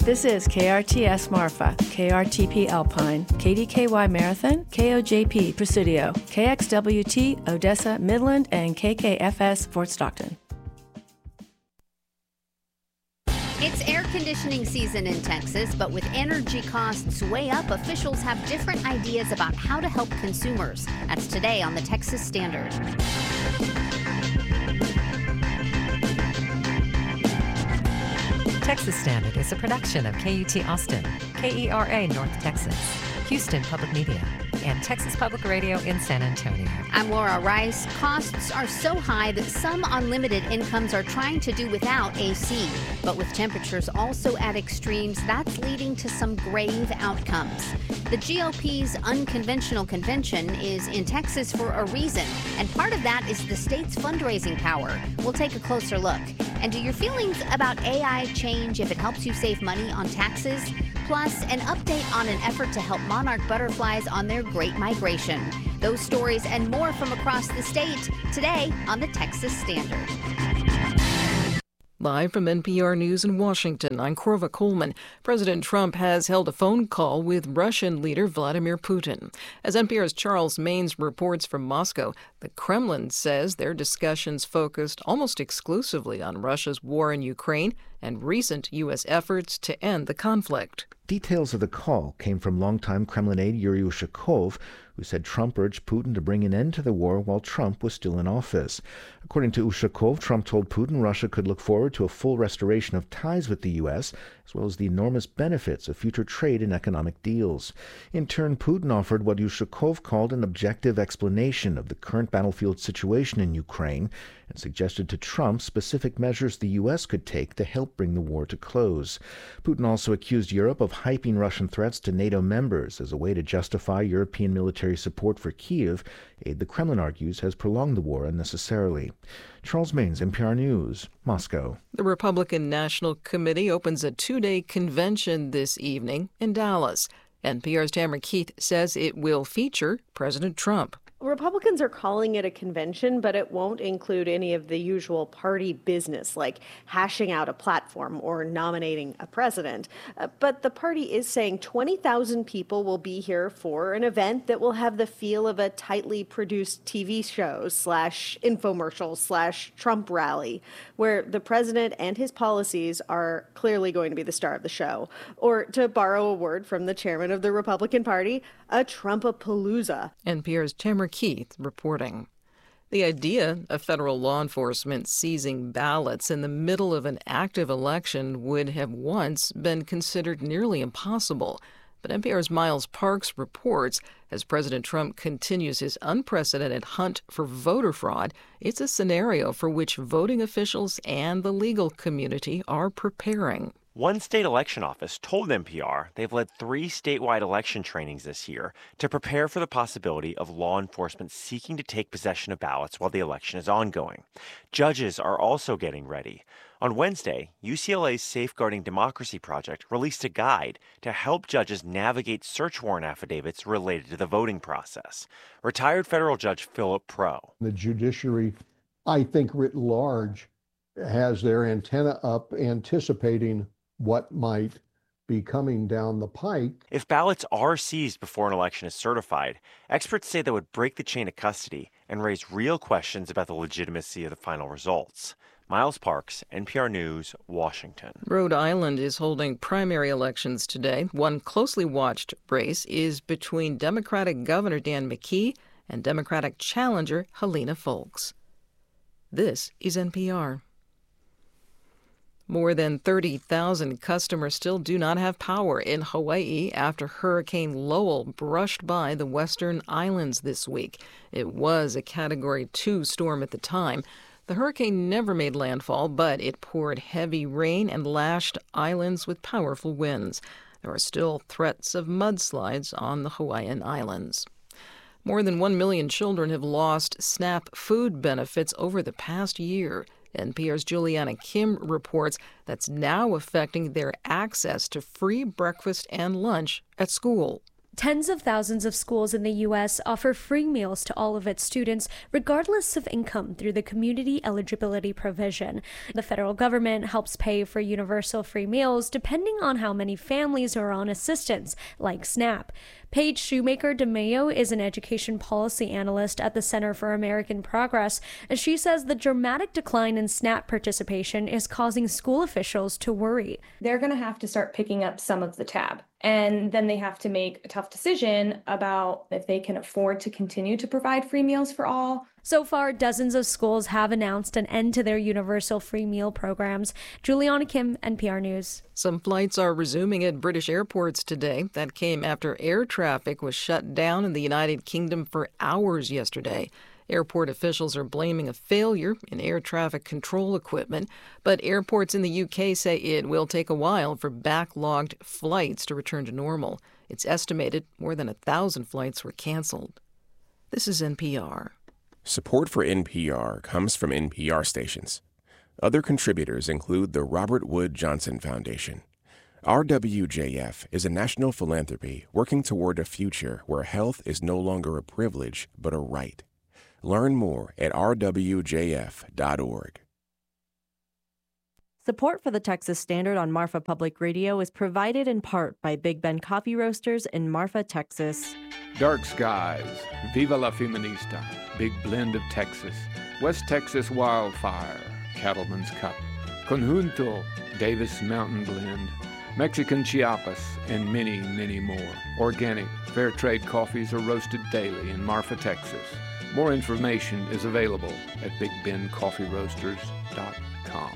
This is KRTS Marfa, KRTP Alpine, KDKY Marathon, KOJP Presidio, KXWT Odessa Midland, and KKFS Fort Stockton. It's air conditioning season in Texas, but with energy costs way up, officials have different ideas about how to help consumers. That's today on the Texas Standard. Texas Standard is a production of KUT Austin, KERA North Texas, Houston Public Media, and Texas Public Radio in San Antonio. I'm Laura Rice. Costs are so high that some on limited incomes are trying to do without AC. But with temperatures also at extremes, that's leading to some grave outcomes. The GOP's unconventional convention is in Texas for a reason, and part of that is the state's fundraising power. We'll take a closer look. And do your feelings about AI change if it helps you save money on taxes? Plus, an update on an effort to help monarch butterflies on their great migration. Those stories and more from across the state today on the Texas Standard. Live from NPR News in Washington, I'm Korva Coleman. President Trump has held a phone call with Russian leader Vladimir Putin. As NPR's Charles Maynes reports from Moscow, the Kremlin says their discussions focused almost exclusively on Russia's war in Ukraine and recent U.S. efforts to end the conflict. Details of the call came from longtime Kremlin aide Yuri Ushakov, who said Trump urged Putin to bring an end to the war while Trump was still in office. According to Ushakov, Trump told Putin Russia could look forward to a full restoration of ties with the U.S., as well as the enormous benefits of future trade and economic deals. In turn, Putin offered what Ushakov called an objective explanation of the current battlefield situation in Ukraine and suggested to Trump specific measures the U.S. could take to help bring the war to close. Putin also accused Europe of hyping Russian threats to NATO members as a way to justify European military support for Kyiv, aid the Kremlin argues has prolonged the war unnecessarily. Charles Maynes, NPR News, Moscow. The Republican National Committee opens a two-day convention this evening in Dallas. NPR's Tamara Keith says it will feature President Trump. Republicans are calling it a convention, but it won't include any of the usual party business like hashing out a platform or nominating a president. But the party is saying 20,000 people will be here for an event that will have the feel of a tightly produced TV show / infomercial / Trump rally, where the president and his policies are clearly going to be the star of the show. Or to borrow a word from the chairman of the Republican Party, a Trumpapalooza. NPR's Tamara Keith reporting. The idea of federal law enforcement seizing ballots in the middle of an active election would have once been considered nearly impossible. But NPR's Miles Parks reports, as President Trump continues his unprecedented hunt for voter fraud, it's a scenario for which voting officials and the legal community are preparing. One state election office told NPR they've led 3 statewide election trainings this year to prepare for the possibility of law enforcement seeking to take possession of ballots while the election is ongoing. Judges are also getting ready. On Wednesday, UCLA's Safeguarding Democracy Project released a guide to help judges navigate search warrant affidavits related to the voting process. Retired federal judge Philip Pro. The judiciary, I think writ large, has their antenna up anticipating what might be coming down the pike. If ballots are seized before an election is certified, experts say that would break the chain of custody and raise real questions about the legitimacy of the final results. Miles Parks, NPR News, Washington. Rhode Island is holding primary elections today. One closely watched race is between Democratic Governor Dan McKee and Democratic challenger Helena Foulkes. This is NPR. More than 30,000 customers still do not have power in Hawaii after Hurricane Lowell brushed by the western islands this week. It was a Category 2 storm at the time. The hurricane never made landfall, but it poured heavy rain and lashed islands with powerful winds. There are still threats of mudslides on the Hawaiian Islands. More than 1 million children have lost SNAP food benefits over the past year. NPR's Juliana Kim reports that's now affecting their access to free breakfast and lunch at school. Tens of thousands of schools in the U.S. offer free meals to all of its students, regardless of income, through the Community Eligibility Provision. The federal government helps pay for universal free meals depending on how many families are on assistance, like SNAP. Paige Shoemaker DeMayo is an education policy analyst at the Center for American Progress, and she says the dramatic decline in SNAP participation is causing school officials to worry. They're going to have to start picking up some of the tab, and then they have to make a tough decision about if they can afford to continue to provide free meals for all. So far, dozens of schools have announced an end to their universal free meal programs. Juliana Kim, NPR News. Some flights are resuming at British airports today. That came after air traffic was shut down in the United Kingdom for hours yesterday. Airport officials are blaming a failure in air traffic control equipment, but airports in the UK say it will take a while for backlogged flights to return to normal. It's estimated more than 1,000 flights were canceled. This is NPR. Support for NPR comes from NPR stations. Other contributors include the Robert Wood Johnson Foundation. RWJF is a national philanthropy working toward a future where health is no longer a privilege but a right. Learn more at rwjf.org. Support for the Texas Standard on Marfa Public Radio is provided in part by Big Ben Coffee Roasters in Marfa, Texas. Dark Skies, Viva la Feminista, Big Blend of Texas, West Texas Wildfire, Cattleman's Cup, Conjunto, Davis Mountain Blend, Mexican Chiapas, and many, many more. Organic, fair trade coffees are roasted daily in Marfa, Texas. More information is available at BigBenCoffeeRoasters.com.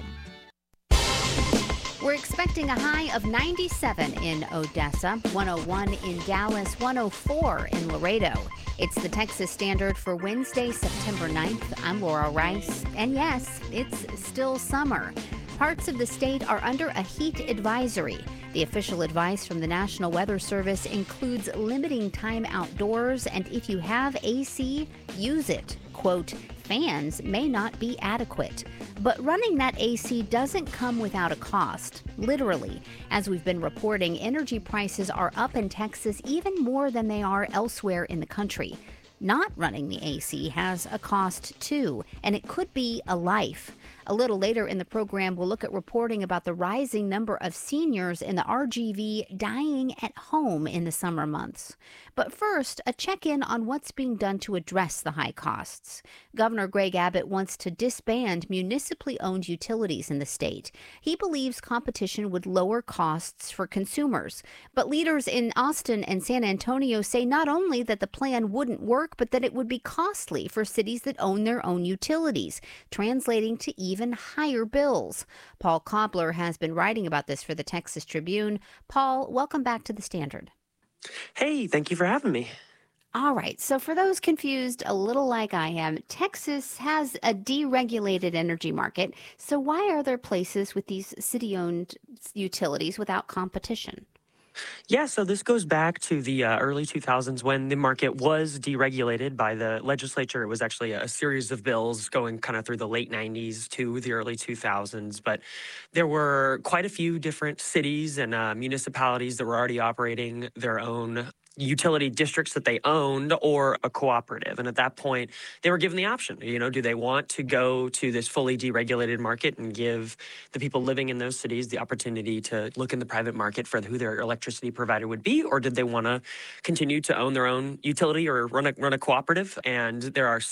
We're expecting a high of 97 in Odessa, 101 in Dallas, 104 in Laredo. It's the Texas Standard for Wednesday, September 9th. I'm Laura Rice. And yes, it's still summer. Parts of the state are under a heat advisory. The official advice from the National Weather Service includes limiting time outdoors, and if you have AC, use it. Quote, fans may not be adequate. But running that AC doesn't come without a cost, literally. As we've been reporting, energy prices are up in Texas even more than they are elsewhere in the country. Not running the AC has a cost too, and it could be a life. A little later in the program, we'll look at reporting about the rising number of seniors in the RGV dying at home in the summer months. But first, a check-in on what's being done to address the high costs. Governor Greg Abbott wants to disband municipally owned utilities in the state. He believes competition would lower costs for consumers. But leaders in Austin and San Antonio say not only that the plan wouldn't work, but that it would be costly for cities that own their own utilities, translating to even higher bills. Paul Cobbler has been writing about this for the Texas Tribune. Paul, welcome back to the Standard. Hey, thank you for having me. All right, so for those confused, a little like I am, Texas has a deregulated energy market. So why are there places with these city-owned utilities without competition? Yeah, so this goes back to the early 2000s when the market was deregulated by the legislature. It was actually a series of bills going kind of through the late 90s to the early 2000s. But there were quite a few different cities and municipalities that were already operating their own utility districts that they owned or a cooperative. And at that point, they were given the option, do they want to go to this fully deregulated market and give the people living in those cities the opportunity to look in the private market for who their electricity provider would be, or did they want to continue to own their own utility or run a cooperative? And there are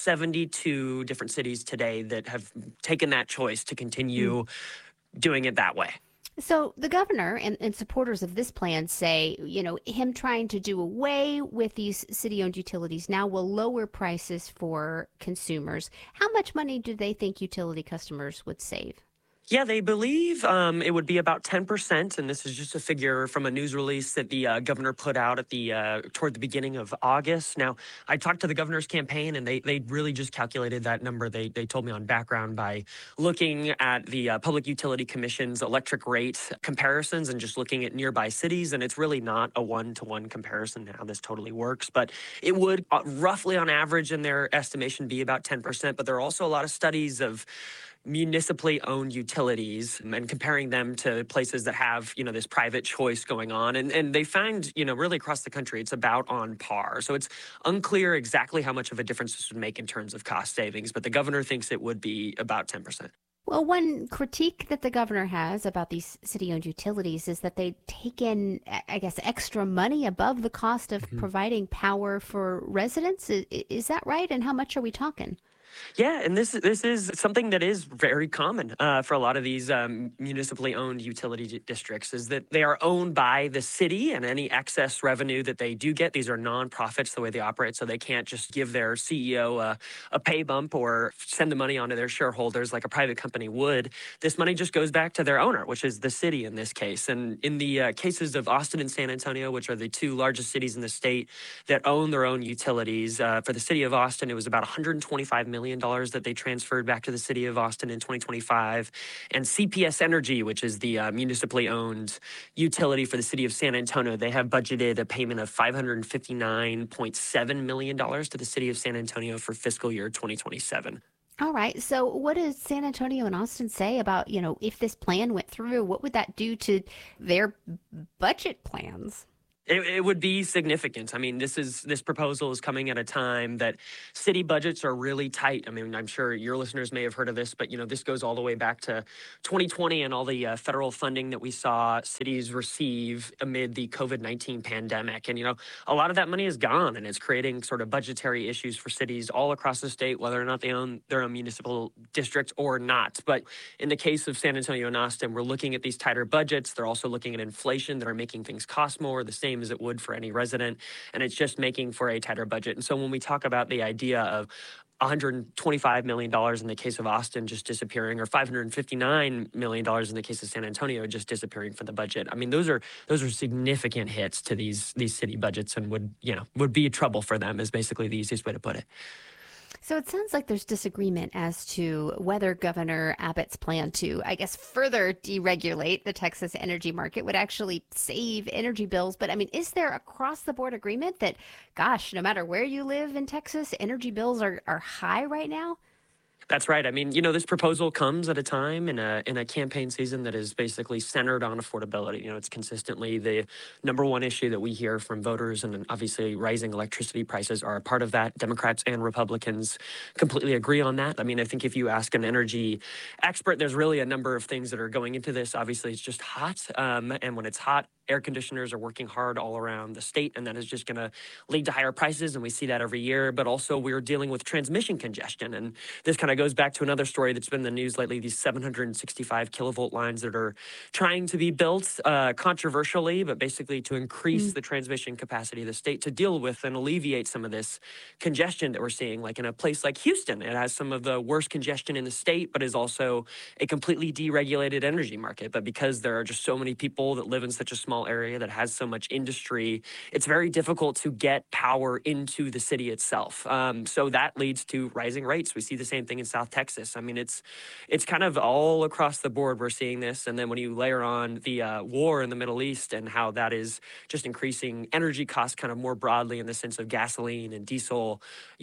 72 different cities today that have taken that choice to continue doing it that way. So the governor and supporters of this plan say, him trying to do away with these city-owned utilities now will lower prices for consumers. How much money do they think utility customers would save? Yeah, they believe it would be about 10%, and this is just a figure from a news release that the governor put out at toward the beginning of August. Now, I talked to the governor's campaign, and they really just calculated that number. They told me on background by looking at the Public Utility Commission's electric rate comparisons and just looking at nearby cities, and it's really not a one-to-one comparison how this totally works. But it would roughly on average in their estimation be about 10%, but there are also a lot of studies of municipally owned utilities and comparing them to places that have, this private choice going on. And they find, really across the country, it's about on par. So it's unclear exactly how much of a difference this would make in terms of cost savings, but the governor thinks it would be about 10%. Well, one critique that the governor has about these city-owned utilities is that they take in, I guess, extra money above the cost of providing power for residents. Is that right? And how much are we talking? Yeah, and this is something that is very common for a lot of these municipally owned utility districts, is that they are owned by the city, and any excess revenue that they do get, these are nonprofits the way they operate, so they can't just give their CEO a pay bump or send the money onto their shareholders like a private company would. This money just goes back to their owner, which is the city in this case. And in the cases of Austin and San Antonio, which are the two largest cities in the state that own their own utilities, for the city of Austin, it was about $125 million that they transferred back to the city of Austin in 2025. And CPS Energy, which is the municipally owned utility for the city of San Antonio, they have budgeted a payment of $559.7 million to the city of San Antonio for fiscal year 2027. All right. So what does San Antonio and Austin say about, if this plan went through, what would that do to their budget plans? It would be significant. I mean, this proposal is coming at a time that city budgets are really tight. I mean, I'm sure your listeners may have heard of this, but, this goes all the way back to 2020 and all the federal funding that we saw cities receive amid the COVID-19 pandemic. And, a lot of that money is gone, and it's creating sort of budgetary issues for cities all across the state, whether or not they own their own municipal district or not. But in the case of San Antonio and Austin, we're looking at these tighter budgets. They're also looking at inflation that are making things cost more, the same as it would for any resident, and it's just making for a tighter budget. And so when we talk about the idea of $125 million in the case of Austin just disappearing, or $559 million in the case of San Antonio just disappearing from the budget, I mean, those are significant hits to these city budgets, and would be trouble for them, is basically the easiest way to put it. So it sounds like there's disagreement as to whether Governor Abbott's plan to, I guess, further deregulate the Texas energy market would actually save energy bills. But I mean, is there across the board agreement that, gosh, no matter where you live in Texas, energy bills are high right now? That's right. I mean, this proposal comes at a time in a campaign season that is basically centered on affordability. It's consistently the number one issue that we hear from voters, and obviously rising electricity prices are a part of that. Democrats and Republicans completely agree on that. I mean, I think if you ask an energy expert, there's really a number of things that are going into this. Obviously, it's just hot. And when it's hot, air conditioners are working hard all around the state, and that is just going to lead to higher prices, and we see that every year. But also, we're dealing with transmission congestion, and this kind of goes back to another story that's been in the news lately, these 765 kilovolt lines that are trying to be built controversially, but basically to increase the transmission capacity of the state to deal with and alleviate some of this congestion that we're seeing. Like in a place like Houston, it has some of the worst congestion in the state, but is also a completely deregulated energy market. But because there are just so many people that live in such a small area that has so much industry, it's very difficult to get power into the city itself. So that leads to rising rates. We see the same thing in South Texas. I mean, it's kind of all across the board we're seeing this. And then when you layer on the war in the Middle East and how that is just increasing energy costs kind of more broadly in the sense of gasoline and diesel,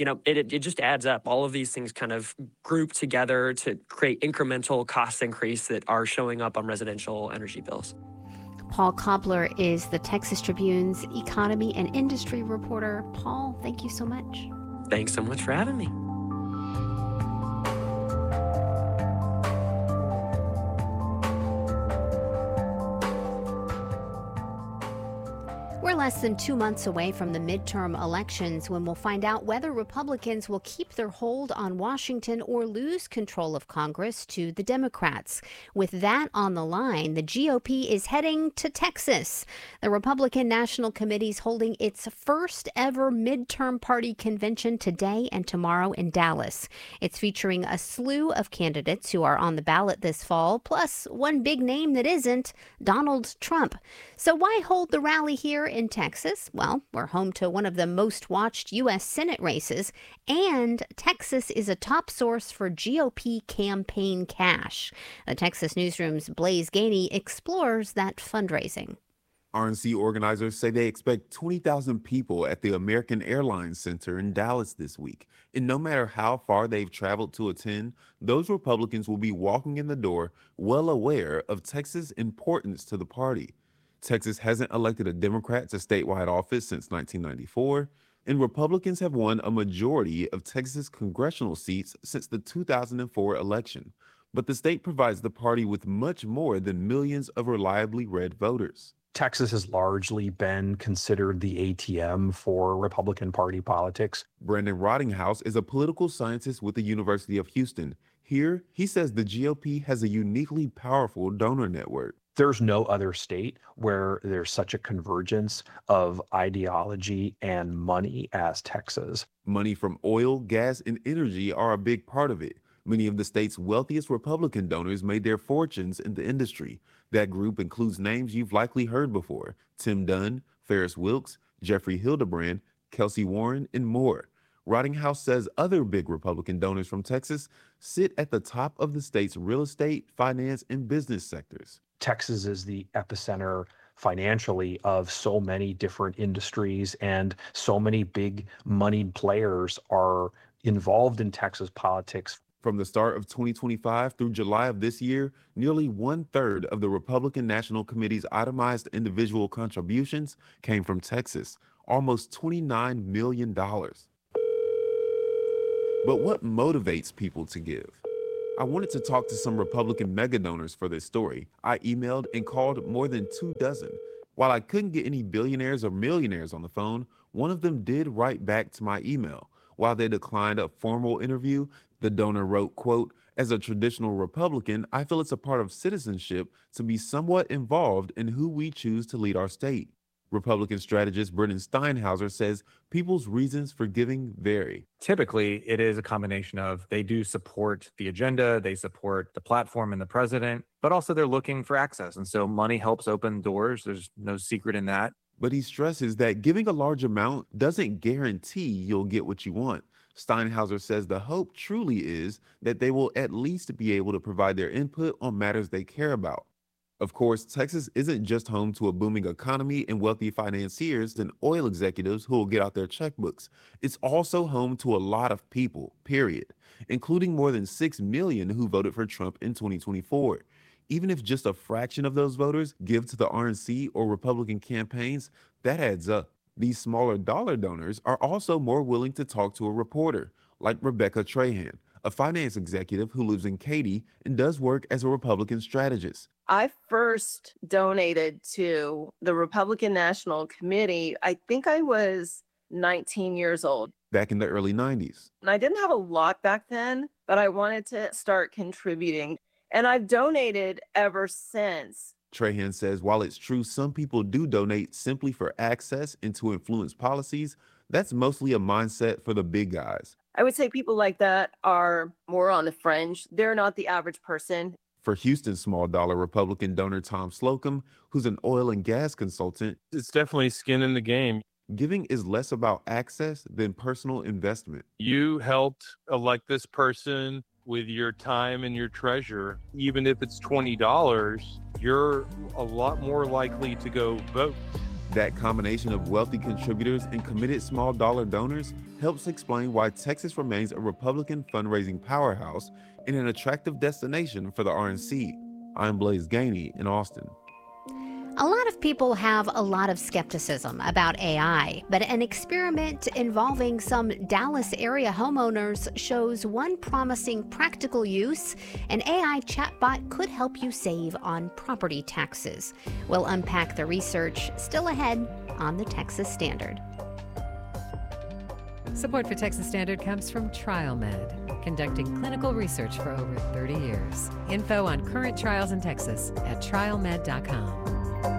it just adds up. All of these things kind of group together to create incremental cost increase that are showing up on residential energy bills. Paul Cobbler is the Texas Tribune's economy and industry reporter. Paul, thank you so much. Thanks so much for having me. We're less than 2 months away from the midterm elections when we'll find out whether Republicans will keep their hold on Washington or lose control of Congress to the Democrats. With that on the line, the GOP is heading to Texas. The Republican National Committee is holding its first ever midterm party convention today and tomorrow in Dallas. It's featuring a slew of candidates who are on the ballot this fall, plus one big name that isn't, Donald Trump. So why hold the rally here in Texas? Well, we're home to one of the most watched U.S. Senate races, and Texas is a top source for GOP campaign cash. The Texas Newsroom's Blaise Gainey explores that fundraising. RNC organizers say they expect 20,000 people at the American Airlines Center in Dallas this week. And no matter how far they've traveled to attend, those Republicans will be walking in the door well aware of Texas' importance to the party. Texas hasn't elected a Democrat to statewide office since 1994, and Republicans have won a majority of Texas congressional seats since the 2004 election. But the state provides the party with much more than millions of reliably read voters. Texas has largely been considered the ATM for Republican Party politics. Brandon Rottinghouse is a political scientist with the University of Houston. Here, he says the GOP has a uniquely powerful donor network. There's no other state where there's such a convergence of ideology and money as Texas. Money from oil, gas, and energy are a big part of it. Many of the state's wealthiest Republican donors made their fortunes in the industry. That group includes names you've likely heard before: Tim Dunn, Ferris Wilks, Jeffrey Hildebrand, Kelsey Warren, and more. Rottinghouse says other big Republican donors from Texas sit at the top of the state's real estate, finance, and business sectors. Texas is the epicenter financially of so many different industries, and so many big moneyed players are involved in Texas politics. From the start of 2025 through July of this year, nearly 1/3 of the Republican National Committee's itemized individual contributions came from Texas, almost $29 million. But what motivates people to give? I wanted to talk to some Republican mega donors for this story. I emailed and called more than 24. While I couldn't get any billionaires or millionaires on the phone, one of them did write back to my email. While they declined a formal interview, the donor wrote, quote, "As a traditional Republican, I feel it's a part of citizenship to be somewhat involved in who we choose to lead our state." Republican strategist Brendan Steinhauser says people's reasons for giving vary. Typically, it is a combination of they do support the agenda, they support the platform and the president, but also they're looking for access. And so money helps open doors. There's no secret in that. But he stresses that giving a large amount doesn't guarantee you'll get what you want. Steinhauser says the hope truly is that they will at least be able to provide their input on matters they care about. Of course, Texas isn't just home to a booming economy and wealthy financiers and oil executives who will get out their checkbooks. It's also home to a lot of people, period, including more than 6 million who voted for Trump in 2024. Even if just a fraction of those voters give to the RNC or Republican campaigns, that adds up. These smaller dollar donors are also more willing to talk to a reporter, like Rebecca Trahan, a finance executive who lives in Katy and does work as a Republican strategist. I first donated to the Republican National Committee, I think I was 19 years old. Back in the early 90s. And I didn't have a lot back then, but I wanted to start contributing. And I've donated ever since. Trahan says while it's true some people do donate simply for access and to influence policies, that's mostly a mindset for the big guys. I would say people like that are more on the fringe. They're not the average person. For Houston small dollar Republican donor Tom Slocum, who's an oil and gas consultant, it's definitely skin in the game. Giving is less about access than personal investment. You helped elect this person with your time and your treasure. Even if it's $20, you're a lot more likely to go vote. That combination of wealthy contributors and committed small dollar donors helps explain why Texas remains a Republican fundraising powerhouse and an attractive destination for the RNC. I'm Blaise Gainey in Austin. A lot of people have a lot of skepticism about AI, but an experiment involving some Dallas area homeowners shows one promising practical use. An AI chatbot could help you save on property taxes. We'll unpack the research still ahead on the Texas Standard. Support for Texas Standard comes from TrialMed, conducting clinical research for over 30 years. Info on current trials in Texas at trialmed.com.